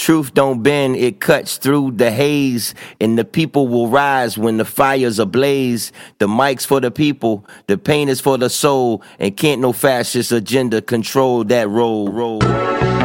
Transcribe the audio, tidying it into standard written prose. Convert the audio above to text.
truth don't bend, it cuts through the haze, and the people will rise when the fires ablaze. The mic's for the people, the pain is for the soul, and can't no fascist agenda control that role.